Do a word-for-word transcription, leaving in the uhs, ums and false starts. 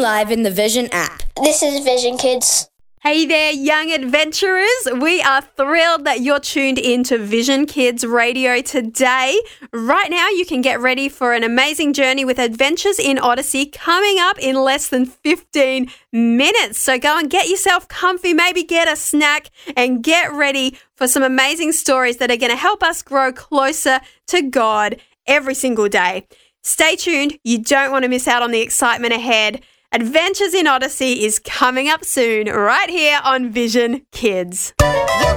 live in the Vision app. This is Vision Kids. Hey there, young adventurers. We are thrilled that you're tuned in to Vision Kids Radio today. Right now, you can get ready for an amazing journey with Adventures in Odyssey coming up in less than fifteen minutes. So go and get yourself comfy, maybe get a snack, and get ready for some amazing stories that are going to help us grow closer to God every single day. Stay tuned. You don't want to miss out on the excitement ahead. Adventures in Odyssey is coming up soon, right here on Vision Kids.